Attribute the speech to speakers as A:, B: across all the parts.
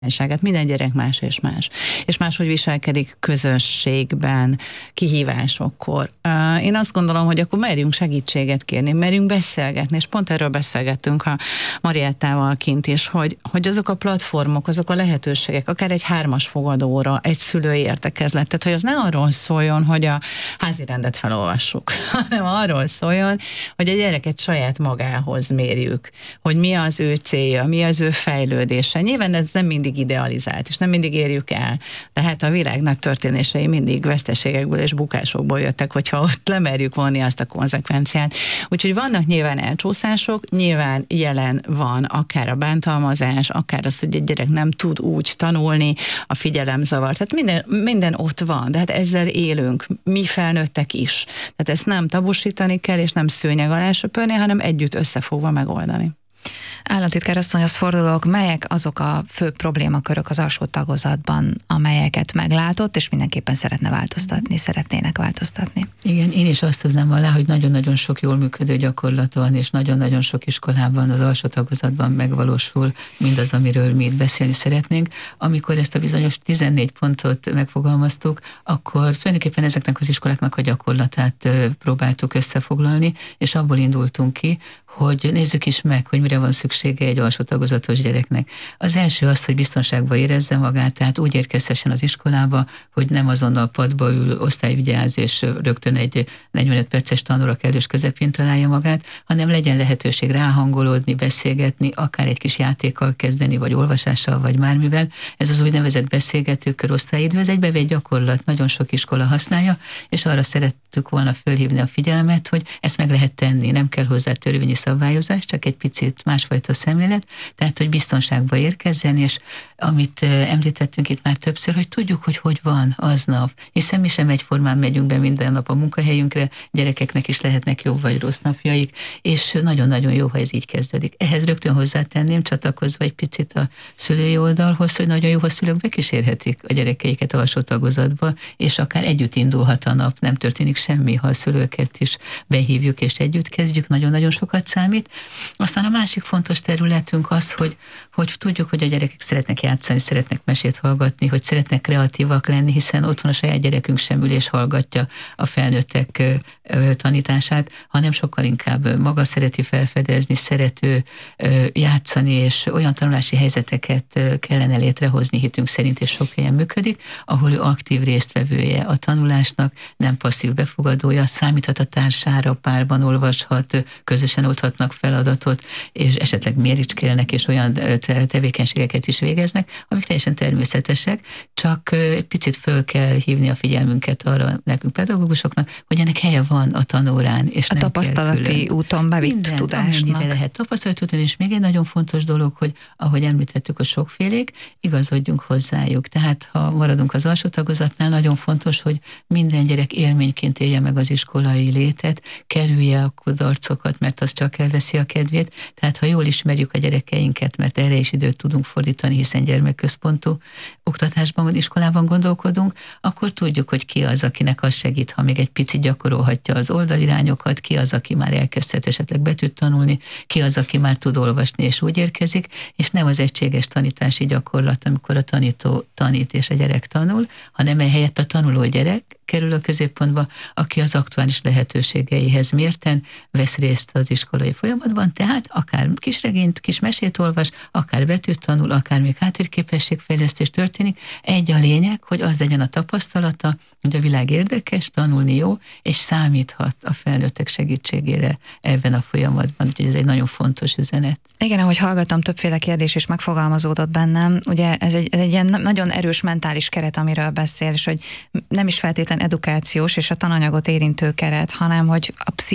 A: Minden gyerek más és más. És máshogy viselkedik közösségben, kihívásokkor. Én azt gondolom, hogy akkor merjünk segítséget kérni, merjünk beszélgetni, és pont erről beszélgettünk a Mariettával kint is, hogy azok a platformok, azok a lehetőségek, akár egy 3-as fogadóra, egy szülői értekezlet, tehát hogy az ne arról szóljon, hogy a házi rendet felolvassuk, hanem arról szóljon, hogy a gyereket saját magához mérjük, hogy mi az ő célja, mi az ő fejlődése. Nyilván ez nem mindig idealizált, és nem mindig érjük el. Tehát a világ nagy történései mindig veszteségekből és bukásokból jöttek, hogyha ott lemerjük vonni azt a konzekvenciát. Úgyhogy vannak nyilván elcsúszások, nyilván jelen van akár a bántalmazás, akár az, hogy egy gyerek nem tud úgy tanulni, a figyelemzavar. Tehát minden ott van, de hát ezzel élünk, mi felnőttek is. Tehát ezt nem tabusítani kell, és nem szőnyeg alá söpörni, hanem együtt összefogva megoldani.
B: Államtitkár asszonyhoz fordulok, melyek azok a fő problémakörök az alsó tagozatban, amelyeket meglátott, és mindenképpen szeretnének változtatni?
C: Igen, én is azt hoznám alá, hogy nagyon-nagyon sok jól működő gyakorlat van, és nagyon-nagyon sok iskolában az alsó tagozatban megvalósul mindaz, amiről mi itt beszélni szeretnénk. Amikor ezt a bizonyos 14 pontot megfogalmaztuk, akkor tulajdonképpen ezeknek az iskoláknak a gyakorlatát próbáltuk összefoglalni, és abból indultunk ki, hogy nézzük is meg, hogy mire van szüksége egy alsó tagozatos gyereknek. Az első az, hogy biztonságban érezze magát, tehát úgy érkezhessen az iskolába, hogy nem azonnal padba ül, osztályvigyáz, és rögtön egy 45 perces tanóra kellős közepén találja magát, hanem legyen lehetőség ráhangolódni, beszélgetni, akár egy kis játékkal kezdeni, vagy olvasással, vagy bármivel. Ez az úgynevezett beszélgetőkör osztályidő, ez egy bevett gyakorlat, nagyon sok iskola használja, és arra szerettük volna fölhívni a figyelmet, hogy ezt meg lehet tenni, nem kell hozzá törvényi szabályozás, csak egy picit másfajta szemlélet, tehát hogy biztonságba érkezzen, és amit említettünk itt már többször, hogy tudjuk, hogy van aznap, hiszen mi sem egyformán megyünk be minden nap a munkahelyünkre, gyerekeknek is lehetnek jó vagy rossz napjaik, és nagyon-nagyon jó, ha ez így kezdődik. Ehhez rögtön hozzátenném, csatlakozva egy picit a szülői oldalhoz, hogy nagyon jó, ha szülők bekísérhetik a gyerekeiket alsó tagozatba, és akár együtt indulhat a nap, nem történik semmi, ha a szülőket is behívjuk és együtt kezdjük, nagyon-nagyon sokat számít. Aztán a másik fontos területünk az, hogy tudjuk, hogy a gyerekek szeretnek játszani, szeretnek mesét hallgatni, hogy szeretnek kreatívak lenni, hiszen otthon a saját gyerekünk sem ül és hallgatja a felnőttek tanítását, hanem sokkal inkább maga szereti felfedezni, szerető játszani, és olyan tanulási helyzeteket kellene létrehozni hitünk szerint, és sok helyen működik, ahol ő aktív résztvevője a tanulásnak, nem passzív befogadója, számíthat a társára, párban olvashat, közösen oldhatnak feladatot, és esetleg méricskélnek, és olyan tevékenységeket is végeznek, amik teljesen természetesek, csak egy picit föl kell hívni a figyelmünket arra nekünk pedagógusoknak, hogy ennek helye van a tanórán, és
B: a tapasztalati úton bevitt tudásnak.
C: Lehet tapasztalati úton, és még egy nagyon fontos dolog, hogy ahogy említettük, a sokfélék, igazodjunk hozzájuk. Tehát ha maradunk az alsó tagozatnál, nagyon fontos, hogy minden gyerek élményként élje meg az iskolai létet, kerülje a kudarcokat, mert az csak elveszi a kedvét. Tehát ha jól ismerjük a gyerekeinket, mert erre is időt tudunk fordítani, hiszen gyermekközpontú oktatásban, iskolában gondolkodunk, akkor tudjuk, hogy ki az, akinek az segít, ha még egy picit gyakorolhatja az oldalirányokat, ki az, aki már elkezdhet esetleg betűt tanulni, ki az, aki már tud olvasni és úgy érkezik, és nem az egységes tanítási gyakorlat, amikor a tanító tanít és a gyerek tanul, hanem ehelyett a tanuló gyerek kerül a középpontba, aki az aktuális lehetőségeihez mérten vesz részt az iskolai folyamatban, tehát akár kis regényt, kis mesét olvas, akár betűt tanul, akár még háttérképességfejlesztés történik. Egy a lényeg, hogy az legyen a tapasztalata, hogy a világ érdekes, tanulni jó, és számíthat a felnőttek segítségére ebben a folyamatban. Úgyhogy ez egy nagyon fontos üzenet.
B: Igen, ahogy hallgattam, többféle kérdés is megfogalmazódott bennem. Ugye ez egy ilyen nagyon erős mentális keret, amiről beszél, és hogy nem is feltétlen edukációs és a tananyagot érintő keret, hanem hogy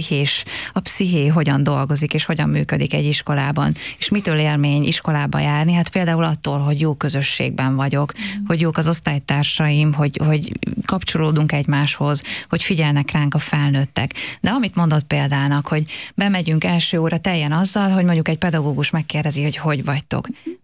B: a psziché hogyan dolgozik, és hogyan működik egy iskolában, és mitől élmény iskolába járni. Hát például attól, hogy jó közösségben vagyok, hogy jók az osztálytársaim, hogy kapcsolódunk egymáshoz, hogy figyelnek ránk a felnőttek. De amit mondott példának, hogy bemegyünk első óra teljen azzal, hogy mondjuk egy pedagógus megkérdezi, hogy vagytok.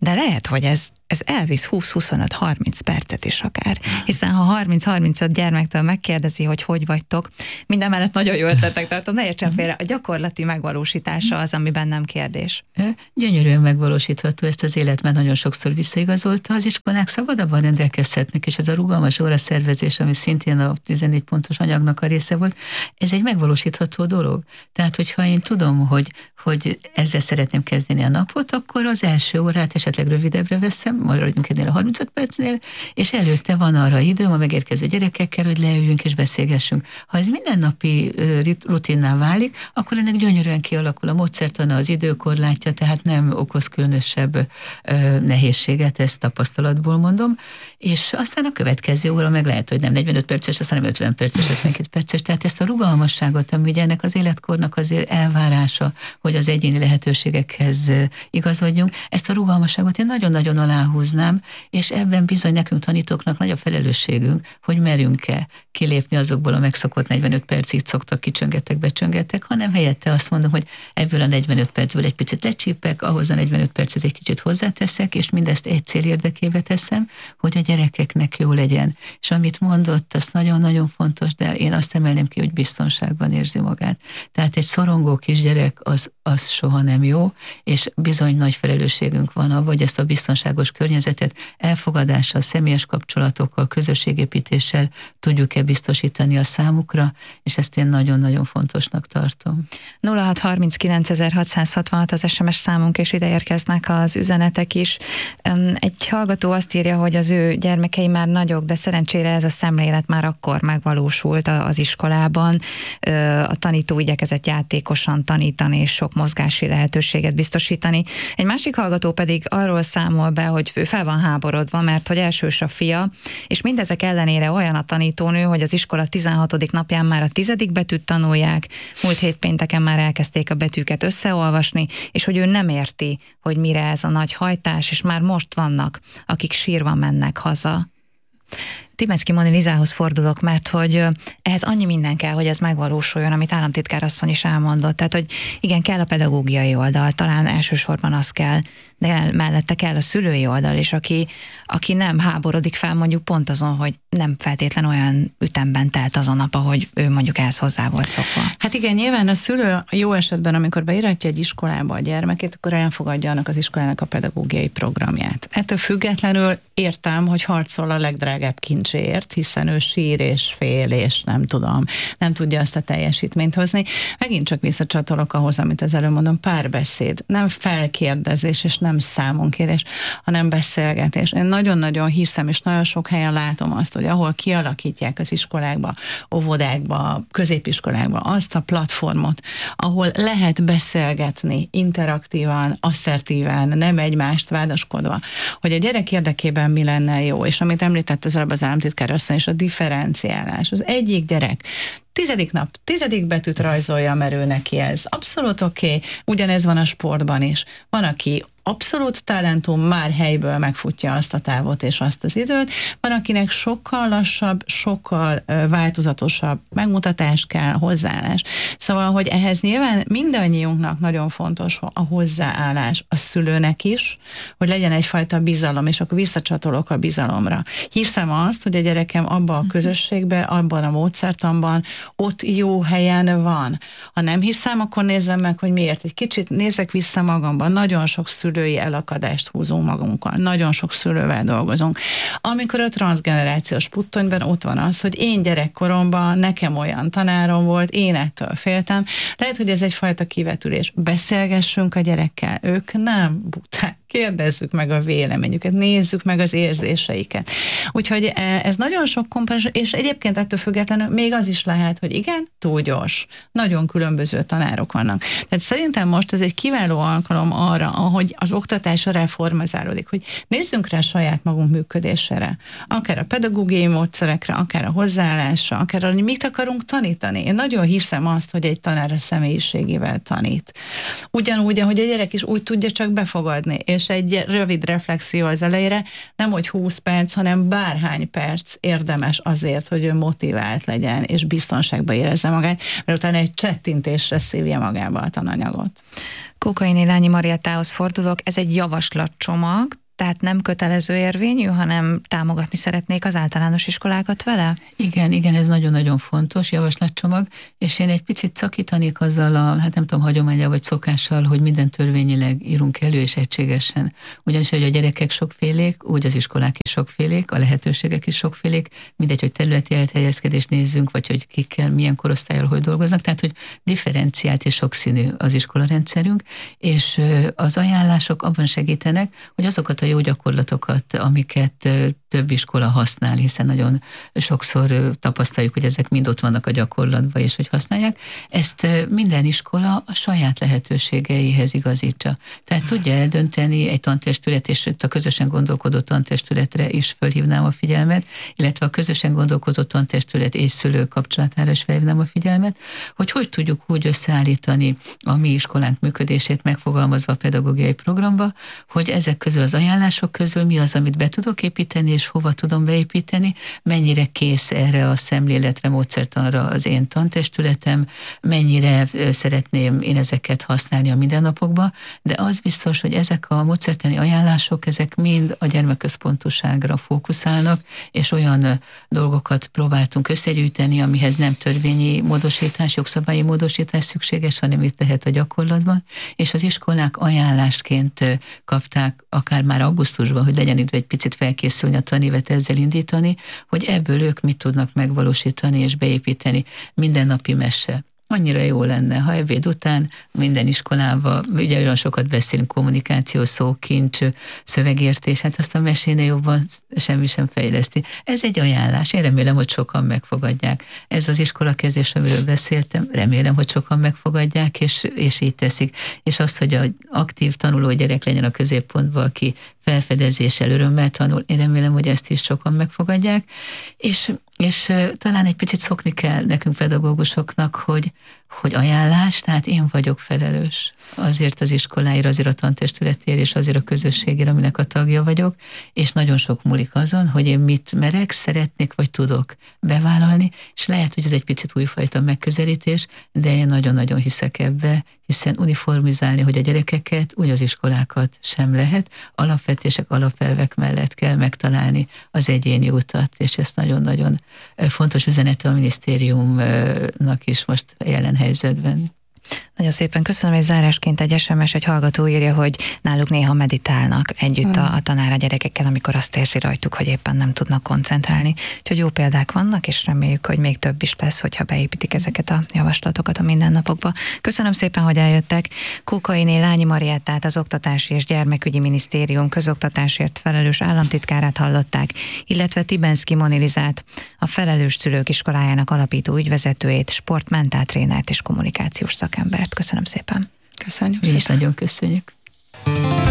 B: de lehet, hogy ez elvisz 20-25-30 percet is akár. Hiszen ha 30-35 gyermektől megkérdezi, hogy vagytok, minden mellett nagyon jó ötletek tartom, ne értsen félre, a gyakorlati megvalósítása az, ami bennem kérdés.
C: Gyönyörűen megvalósítható, ezt az élet már nagyon sokszor visszaigazolta, az iskolák szabadabban rendelkezhetnek, és ez a rugalmas óraszervezés, ami szintén a 14 pontos anyagnak a része volt, ez egy megvalósítható dolog. Tehát, hogyha én tudom, hogy ezzel szeretném kezdeni a napot, akkor az első órát esetleg rövidebbre veszem, maradjunk ennél a 35 percnél, és előtte van arra időm a megérkező gyerekekkel, hogy leüljünk és beszélgessünk. Ha ez mindennapi rutinná válik, akkor ennek gyönyörűen kialakul a módszertana, az időkorlátja, tehát nem okoz különösebb nehézséget, ezt tapasztalatból mondom, és aztán a következő óra meg lehet, hogy nem 45 perces, hanem 50 perces, 52 perces, tehát ezt a rugalmasságot, ami ugye ennek az életkornak azért elvárása, hogy az egyéni lehetőségekhez igazodjunk, ezt a rugalmasságot én nagyon-nagyon aláhúznám, és ebben bizony nekünk tanítóknak nagy a felelősségünk, hogy merünk-e kilépni azokból a megszokott 45 percig szoktak, kicsöngetek, becsöngetek, hanem helyette azt mondom, hogy ebből a 45 percből egy picit lecsípek, ahhoz a 45 perchez egy kicsit hozzáteszek, és mindezt egy cél érdekébe teszem, hogy a gyerekeknek jó legyen. És amit mondott, az nagyon-nagyon fontos, de én azt emelném ki, hogy biztonságban érzi magát. Tehát egy szorongó kisgyerek az soha nem jó, és bizony nagy felelősségünk van abban, hogy ezt a biztonságos környezetet elfogadással, személyes kapcsolatokkal, közösségépítéssel tudjuk-e biztosítani a számukra, és ezt én nagyon-nagyon fontosnak tartom.
B: 0639 az SMS számunk, és ide érkeznek az üzenetek is. Egy hallgató azt írja, hogy az ő gyermekei már nagyok, de szerencsére ez a szemlélet már akkor megvalósult az iskolában. A tanító igyekezett játékosan tanítani, és sok mozgási lehetőséget biztosítani. Egy másik hallgató pedig arról számol be, hogy ő fel van háborodva, mert hogy elsős a fia, és mindezek ellenére olyan a tanítónő, hogy az iskola 16. napján már a 10. betűt tanulják, múlt hét pénteken már elkezdték a betűket összeolvasni, és hogy ő nem érti, hogy mire ez a nagy hajtás, és már most vannak, akik sírva mennek haza. Timecki Moni Lizához fordulok, mert hogy ehhez annyi minden kell, hogy ez megvalósuljon, amit államtitkár asszony is elmondott. Tehát, hogy igen, kell a pedagógiai oldal, talán elsősorban az kell, de mellette kell a szülői oldal is, aki nem háborodik fel mondjuk pont azon, hogy nem feltétlen olyan ütemben telt az a nap, ahogy ő mondjuk ehhez hozzá volt szokva.
A: Hát igen, nyilván a szülő jó esetben, amikor beiratja egy iskolába a gyermekét, akkor elfogadja annak az iskolának a pedagógiai programját. Ettől függetlenül értem, hogy harcol a legdrágább kincséért, hiszen ő sír és fél, és nem tudja azt a teljesítményt hozni. Megint csak visszacsatolok ahhoz, amit az előbb mondom, párbeszéd, nem felkérdezés, és nem számonkérés, hanem beszélgetés. Én nagyon-nagyon hiszem, és nagyon sok helyen látom azt, hogy ahol kialakítják az iskolákba, óvodákba, középiskolákba azt a platformot, ahol lehet beszélgetni interaktívan, asszertíven, nem egymást vádaskodva, hogy a gyerek érdekében mi lenne jó, és amit említett az előbb az államtitkár asszony, és a differenciálás. Az egyik gyerek 10. nap, 10. betűt rajzolja, mert ő neki ez abszolút oké. Ugyanez van a sportban is. Van, aki abszolút talentum, már helyből megfutja azt a távot és azt az időt. Van, akinek sokkal lassabb, sokkal változatosabb megmutatás kell, hozzáállás. Szóval, hogy ehhez nyilván mindannyiunknak nagyon fontos a hozzáállás, a szülőnek is, hogy legyen egyfajta bizalom, és akkor visszacsatolok a bizalomra. Hiszem azt, hogy a gyerekem abban a közösségben, abban a módszertanban, ott jó helyen van. Ha nem hiszem, akkor nézzem meg, hogy miért. Egy kicsit nézek vissza magamban, nagyon sok szülői elakadást húzunk magunkkal. Nagyon sok szülővel dolgozunk. Amikor a transzgenerációs puttonyban ott van az, hogy én gyerekkoromban nekem olyan tanárom volt, én ettől féltem. Lehet, hogy ez egyfajta kivetülés. Beszélgessünk a gyerekkel. Ők nem buták. Kérdezzük meg a véleményüket, nézzük meg az érzéseiket. Úgyhogy ez nagyon sok komponens, és egyébként ettől függetlenül még az is lehet, hogy igen, túl gyors. Nagyon különböző tanárok vannak. Tehát szerintem most ez egy kiváló alkalom arra, ahogy az oktatás reformazálódik, hogy nézzünk rá saját magunk működésére. Akár a pedagógiai módszerekre, akár a hozzáállásra, akár arra, hogy mit akarunk tanítani. Én nagyon hiszem azt, hogy egy tanár a személyiségével tanít. Ugyanúgy, ahogy a gyerek is úgy tudja csak befogadni, és és egy rövid reflexió az elejére, nem hogy 20 perc, hanem bárhány perc érdemes azért, hogy ő motivált legyen, és biztonságban érezze magát, mert utána egy csettintésre szívja magába a tananyagot.
B: Kókai Lányi Mariettához fordulok, ez egy javaslatcsomag, tehát nem kötelező érvényű, hanem támogatni szeretnék az általános iskolákat vele?
C: Igen, ez nagyon-nagyon fontos javaslatcsomag, és én egy picit szakítanék azzal a, hát nem tudom, hagyományal vagy szokással, hogy minden törvényileg írunk elő és egységesen. Ugyanis, hogy a gyerekek sokfélék, úgy az iskolák is sokfélék, a lehetőségek is sokfélék, mindegy, hogy területi elhelyezkedést nézzünk, vagy hogy kikkel, milyen korosztályról hogy dolgoznak, tehát, hogy differenciált és sokszínű az iskolarendszerünk, és az ajánlások abban segítenek, hogy azokat a jó gyakorlatokat, amiket több iskola használ, hiszen nagyon sokszor tapasztaljuk, hogy ezek mind ott vannak a gyakorlatban, és hogy használják. Ezt minden iskola a saját lehetőségeihez igazítsa. Tehát tudja eldönteni egy tantestület, és itt a közösen gondolkodó tantestületre is fölhívnám a figyelmet, illetve a közösen gondolkodó tantestület és szülő kapcsolatára is felhívnám a figyelmet, hogy tudjuk úgy összeállítani a mi iskolánk működését, megfogalmazva a pedagógiai programba, hogy ezek közül az ajánlások közül mi az, amit be tudok építeni, és hova tudom beépíteni, mennyire kész erre a szemléletre, módszertanra az én tantestületem, mennyire szeretném én ezeket használni a mindennapokban, de az biztos, hogy ezek a módszertani ajánlások, ezek mind a gyermekközpontúságra fókuszálnak, és olyan dolgokat próbáltunk összegyűjteni, amihez nem törvényi módosítás, jogszabályi módosítás szükséges, hanem itt lehet a gyakorlatban, és az iskolák ajánlásként kapták akár már augusztusban, hogy legyen idő egy picit felkészülni, a tanévet ezzel indítani, hogy ebből ők mit tudnak megvalósítani és beépíteni. Mindennapi mese. Annyira jó lenne, ha ebéd után minden iskolában, ugye olyan sokat beszélünk, kommunikáció, szókincs, szövegértés, hát azt a mesénél jobban semmi sem fejleszti. Ez egy ajánlás, én remélem, hogy sokan megfogadják. Ez az iskolakezdés, amiről beszéltem, remélem, hogy sokan megfogadják, és így teszik. És az, hogy az aktív tanuló gyerek legyen a középpontban, aki felfedezéssel, örömmel tanul, én remélem, hogy ezt is sokan megfogadják, és talán egy picit szokni kell nekünk pedagógusoknak, hogy ajánlás, tehát én vagyok felelős azért az iskoláért, azért a tantestületért, és azért a közösségért, aminek a tagja vagyok, és nagyon sok múlik azon, hogy én mit merek, szeretnék, vagy tudok bevállalni, és lehet, hogy ez egy picit újfajta megközelítés, de én nagyon-nagyon hiszek ebbe, hiszen uniformizálni, hogy a gyerekeket, úgy az iskolákat sem lehet, alapvetések, alapelvek mellett kell megtalálni az egyéni utat, és ez nagyon-nagyon fontos üzenete a minisztériumnak is most jelen helyzetben.
B: Nagyon szépen köszönöm, és zárásként egy SMS, egy hallgató írja, hogy náluk néha meditálnak együtt a tanár a gyerekekkel, amikor azt érzi rajtuk, hogy éppen nem tudnak koncentrálni. Úgyhogy jó példák vannak, és reméljük, hogy még több is lesz, hogyha beépítik ezeket a javaslatokat a mindennapokba. Köszönöm szépen, hogy eljöttek. Kókai Lányi Mariettát, az Oktatási és Gyermekügyi Minisztérium közoktatásért felelős államtitkárát hallották, illetve Tibenszky Monilizát, a Felelős Szülők Iskolájának alapító ügyvezetőjét, sportmentáltrénert és kommunikációs szakembert. Köszönöm szépen.
A: Köszönjük
C: szépen. Mi is nagyon köszönjük.